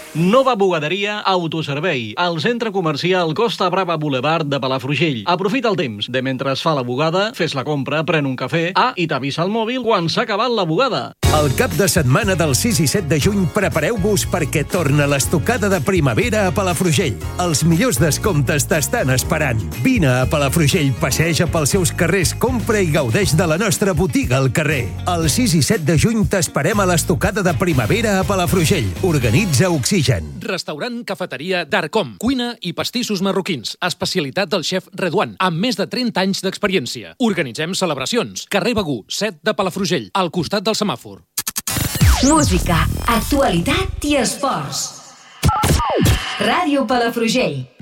Nova bugaderia Autoservei, al centre comercial Costa Brava Boulevard de Palafrugell. Aprofita el temps de mentre es fa la bugada, fes la compra, pren un cafè, i t'avisa el mòbil quan s'ha acabat la bugada. El cap de setmana del 6 i 7 de juny prepareu-vos perquè torna l'estocada de primavera a Palafrugell. Els millors descomptes t'estan esperant. Vine a Palafrugell, passeja pels seus carrers, compra i gaudeix de la nostra botiga al carrer. El 6 i 7 de juny t'esperem a l'estocada de primavera a Palafrugell. Organitza Oxigen. Restaurant Cafeteria Darcom. Cuina i pastissos marroquins. Especialitat del xef Redouan, amb més de 30 anys d'experiència. Organitzem celebracions. Carrer Begú, 7 de Palafrugell, al costat del semàfor. Música, actualitat i esports. Ràdio Palafrugell.